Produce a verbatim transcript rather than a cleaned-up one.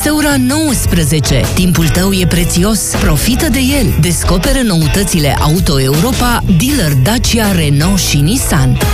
Este ora nouăsprezece. Timpul tău e prețios. Profită de el. Descoperă noutățile Auto Europa, dealer Dacia, Renault și Nissan.